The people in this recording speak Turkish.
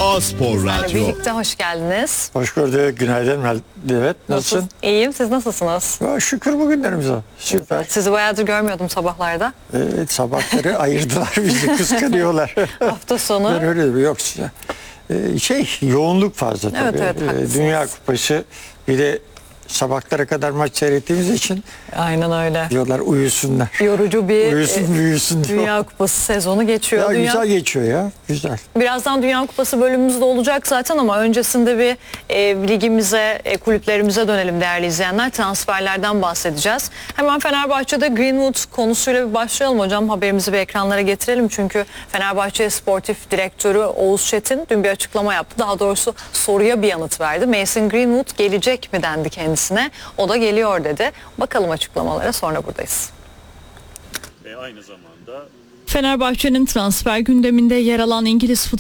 A Spor Radyo. Birlikte hoş geldiniz. Hoş gördük. Günaydın. Evet, nasılsın? İyiyim. Siz nasılsınız? Şükür bugünlerimize. Süper. Sizi bayağıdır görmüyordum sabahlarda. Evet, sabahları ayırdılar bizi, kıskanıyorlar. Hafta sonu. Ben öyle bir yok ya. Yoğunluk fazla tabii. Evet, haklısınız. Dünya Kupası, bir de sabahlara kadar maç seyrettiğimiz için Aynen öyle. diyorlar uyusunlar. Yorucu bir Büyüsün diyor. Dünya Kupası sezonu geçiyor. Ya güzel geçiyor ya. Güzel. Birazdan Dünya Kupası bölümümüz de olacak zaten ama öncesinde bir ligimize, kulüplerimize dönelim değerli izleyenler. Transferlerden bahsedeceğiz. Hemen Fenerbahçe'de Greenwood konusuyla bir başlayalım hocam. Haberimizi bir ekranlara getirelim. Çünkü Fenerbahçe Sportif Direktörü Oğuz Çetin dün bir açıklama yaptı. Daha doğrusu soruya bir yanıt verdi. Mason Greenwood gelecek mi dendi kendisine. O da geliyor dedi. Bakalım açıklamalara, sonra buradayız. Aynı zamanda Fenerbahçe'nin transfer gündeminde yer alan İngiliz